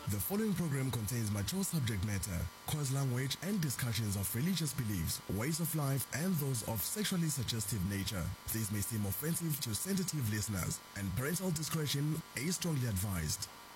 The following program contains mature subject matter, coarse language, and discussions of religious beliefs, ways of life, and those of sexually suggestive nature. These may seem offensive to sensitive listeners, and parental discretion is strongly advised.